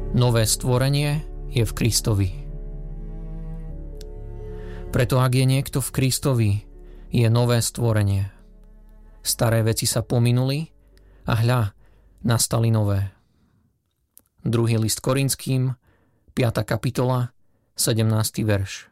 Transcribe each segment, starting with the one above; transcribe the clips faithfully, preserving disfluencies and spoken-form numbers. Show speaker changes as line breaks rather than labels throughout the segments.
Nové stvorenie je v Kristovi. Preto ak je niekto v Kristovi, je nové stvorenie. Staré veci sa pominuli a hľa, nastali nové. Druhý list Korinským, piata kapitola, sedemnásty verš.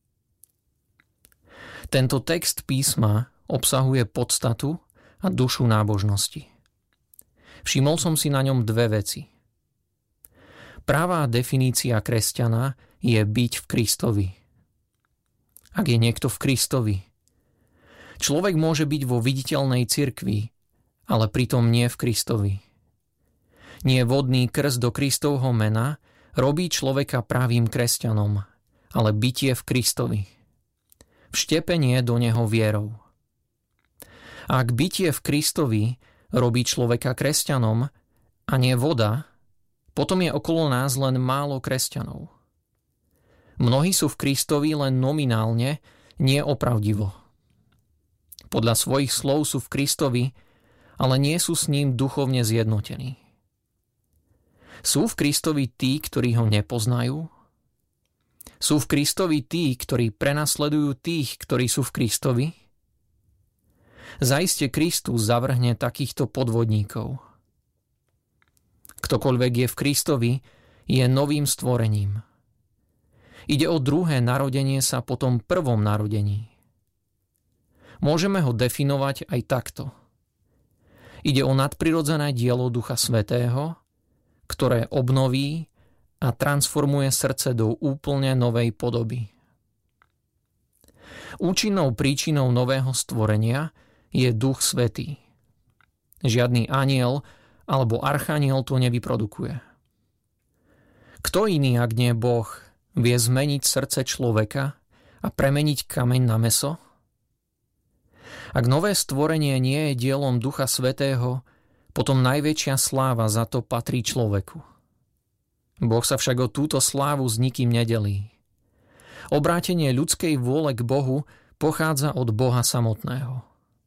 Tento text písma obsahuje podstatu a dušu nábožnosti. Všimol som si na ňom dve veci. Pravá definícia kresťana je byť v Kristovi. Ak je niekto v Kristovi, človek môže byť vo viditeľnej cirkvi, ale pritom nie v Kristovi. Nie vodný krst do Kristovho mena robí človeka pravým kresťanom, ale bytie v Kristovi. Vštepenie do neho vierou. Ak bytie v Kristovi robí človeka kresťanom a nie voda, potom je okolo nás len málo kresťanov. Mnohí sú v Kristovi len nominálne, nie opravdivo. Podľa svojich slov sú v Kristovi, ale nie sú s ním duchovne zjednotení. Sú v Kristovi tí, ktorí ho nepoznajú? Sú v Kristovi tí, ktorí prenasledujú tých, ktorí sú v Kristovi? Zaiste Kristus zavrhne takýchto podvodníkov. Ktokoľvek je v Kristovi, je novým stvorením. Ide o druhé narodenie sa po tom prvom narodení. Môžeme ho definovať aj takto. Ide o nadprirodzené dielo Ducha Svätého, ktoré obnoví a transformuje srdce do úplne novej podoby. Účinnou príčinou nového stvorenia je Duch Svätý. Žiadny anjel alebo archaniel to nevyprodukuje. Kto iný, ak nie Boh, vie zmeniť srdce človeka a premeniť kameň na mäso? Ak nové stvorenie nie je dielom Ducha Svätého, potom najväčšia sláva za to patrí človeku. Boh sa však o túto slávu s nikým nedelí. Obrátenie ľudskej vôle k Bohu pochádza od Boha samotného.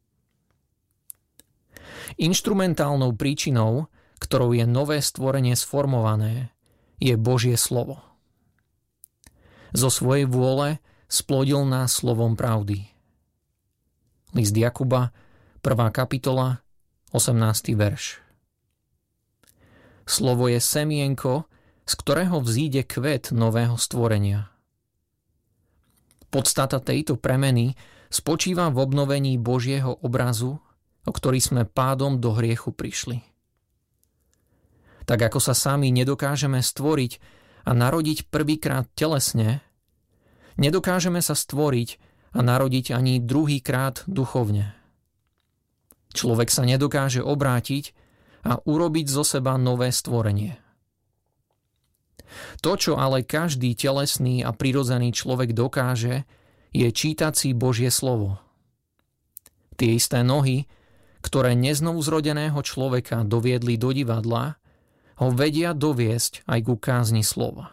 Inštrumentálnou príčinou, ktorou je nové stvorenie sformované, je Božie slovo. Zo svojej vôle splodil nás slovom pravdy. List Jakuba, prvá kapitola, osemnásty verš. Slovo je semienko, z ktorého vzíde kvet nového stvorenia. Podstata tejto premeny spočíva v obnovení Božieho obrazu, o ktorý sme pádom do hriechu prišli. Tak ako sa sami nedokážeme stvoriť a narodiť prvýkrát telesne, nedokážeme sa stvoriť a narodiť ani druhýkrát duchovne. Človek sa nedokáže obrátiť a urobiť zo seba nové stvorenie. To, čo ale každý telesný a prirodzený človek dokáže, je čítať si Božie slovo. Tie isté nohy, ktoré neznovuzrodeného človeka doviedli do divadla, ho vedia doviesť aj ku kázni slova.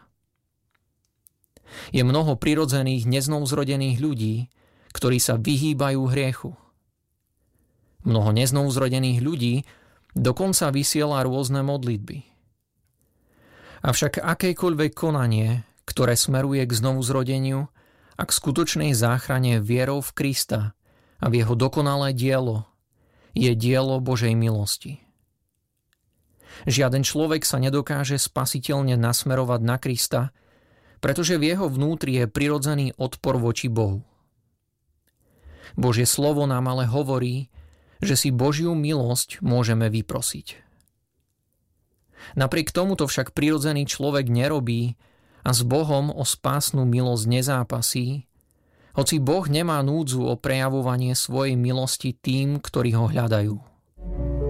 Je mnoho prirodzených neznovuzrodených ľudí, ktorí sa vyhýbajú hriechu. Mnoho neznovuzrodených ľudí dokonca vysiela rôzne modlitby. Avšak akékoľvek konanie, ktoré smeruje k znovuzrodeniu a k skutočnej záchrane vierou v Krista a v jeho dokonalé dielo, je dielo Božej milosti. Žiaden človek sa nedokáže spasiteľne nasmerovať na Krista, pretože v jeho vnútri je prirodzený odpor voči Bohu. Božie slovo nám ale hovorí, že si Božiu milosť môžeme vyprosiť. Napriek tomuto však prirodzený človek nerobí a s Bohom o spásnu milosť nezápasí, hoci Boh nemá núdzu o prejavovanie svojej milosti tým, ktorí ho hľadajú.